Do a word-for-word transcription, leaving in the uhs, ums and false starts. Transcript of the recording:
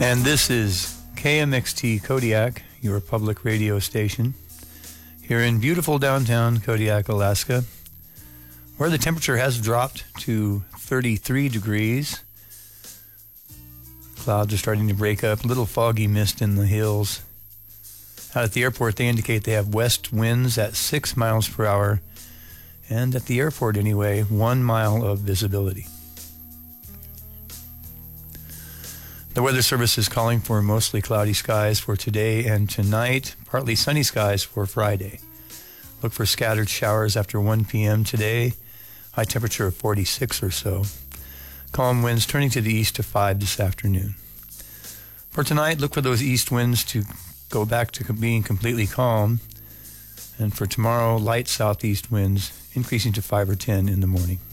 And this is K M X T Kodiak, your public radio station, here in beautiful downtown Kodiak, Alaska, where the temperature has dropped to thirty-three degrees. Clouds are starting to break up, little foggy mist in the hills. Out at the airport, they indicate they have west winds at six miles per hour, and at the airport anyway, one mile of visibility. The Weather Service is calling for mostly cloudy skies for today and tonight, partly sunny skies for Friday. Look for scattered showers after one p.m. today, high temperature of forty-six or so. Calm winds turning to the east to five this afternoon. For tonight, look for those east winds to go back to being completely calm. And for tomorrow, light southeast winds increasing to five or ten in the morning.